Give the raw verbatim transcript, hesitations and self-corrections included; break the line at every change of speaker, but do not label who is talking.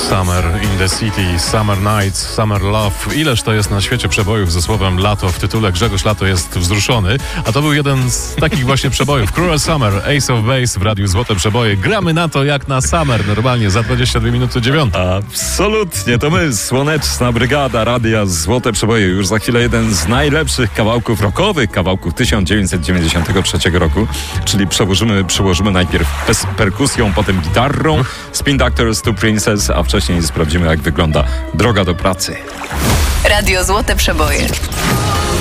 Summer in the City, Summer Nights, Summer Love. Ileż to jest na świecie przebojów ze słowem lato w tytule. Grzegorz Lato jest wzruszony, a to był jeden z takich właśnie przebojów. Cruel Summer, Ace of Base w Radiu Złote Przeboje. Gramy na to jak na Summer, normalnie za dwadzieścia dwie minuty dziewiąta.
Absolutnie, to my, Słoneczna Brygada Radia Złote Przeboje. Już za chwilę jeden z najlepszych kawałków rockowych, kawałków tysiąc dziewięćset dziewięćdziesiątego trzeciego roku, czyli przełożymy, przełożymy najpierw pers- perkusją, potem gitarą, Spin Doctors to Princess, a wcześniej sprawdzimy, jak wygląda droga do pracy.
Radio Złote Przeboje.